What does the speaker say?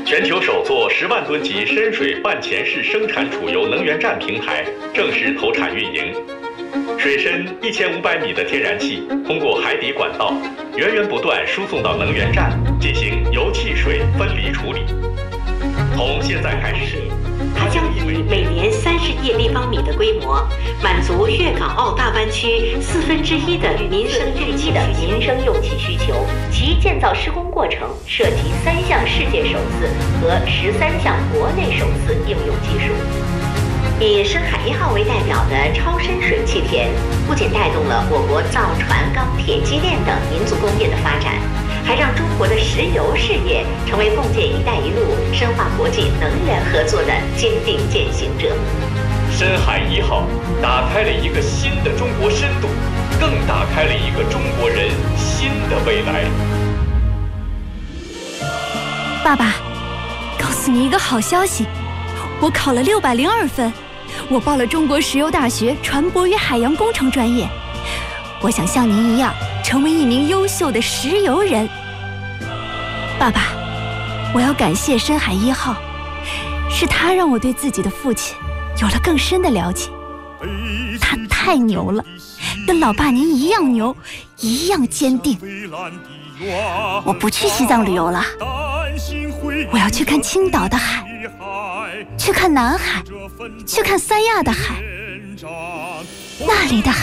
全球首座10万吨级深水半潜式生产储油能源站平台正式投产运营。水深1500米的天然气通过海底管道源源不断输送到能源站，进行油气水分离处理。从现在开始， 它将以每年30亿立方米的规模，满足粤港澳大湾区1/4的民生用气需求。其建造施工过程涉及3项世界首次和13项国内首次应用技术。以深海1号为代表的超深水气田，不仅带动了我国造船、钢铁、机电等民族工业的发展，还让中国的石油事业成为共建“一带一路”深化国际能源合作的坚定践行者。 深海1号打开了一个新的中国深度，更打开了一个中国人新的未来。 爸爸，告诉你一个好消息，我考了602分，我报了中国石油大学船舶与海洋工程专业。我想像您一样，成为一名优秀的石油人。爸爸，我要感谢深海1号，是他让我对自己的父亲有了更深的了解。他太牛了，跟老爸您一样牛，一样坚定。我不去西藏旅游了，我要去看青岛的海，去看南海，去看三亚的海，那里的海